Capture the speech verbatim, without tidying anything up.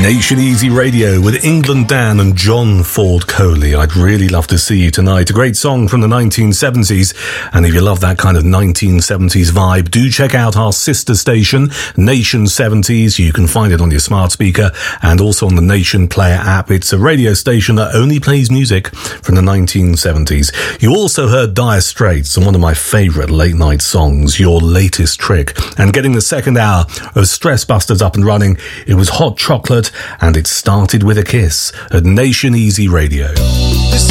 Nation Easy Radio with England Dan and John Ford Coley. I'd really love to see you tonight. A great song from the nineteen seventies. And if you love that kind of nineteen seventies vibe, do check out our sister station, Nation seventies. You can find it on your smart speaker and also on the Nation Player app. It's a radio station that only plays music from the nineteen seventies. You also heard Dire Straits and one of my favourite late night songs, Your Latest Trick. And getting the second hour of Stress Busters up and running, it was Hot Chocolate, and it started with a kiss at Nation Easy Radio. This